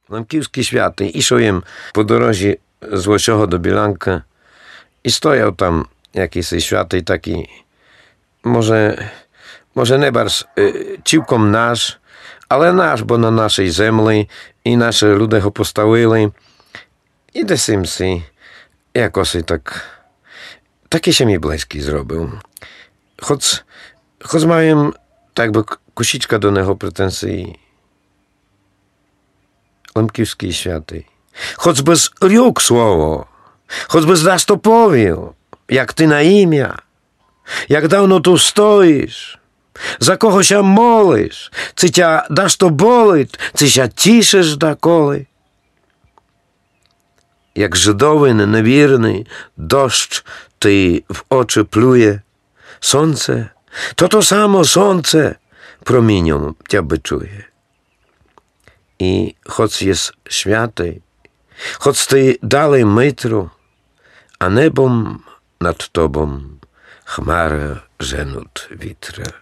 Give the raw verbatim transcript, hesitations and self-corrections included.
Лемківський святий, ішов їм по дорозі з Лосього до Білянка, і стояв там якийсь святий такий, може, може не барз цілком наш, але наш, бо на нашій землі, і наші люди його поставили. І десь їм си, якось так, такий ще мій близький зробив. Хоч, хоч маємо, так би, кусічка до нього претензії. Лемківський святий. Хоч би зрік слово, хоч би здасть то повів, як ти на ім'я, як давно tu стоїш, за кого ся молиш, чи тя даш то болить, чи ся тішиш доколи. Jak Żydowy niewierny deszcz ty w oczy pluje, słońce, to to samo słońce promieniom cię byczuje. I choć jest święty, choć ty dalej metru, a nebom nad tobą chmara żenut witra.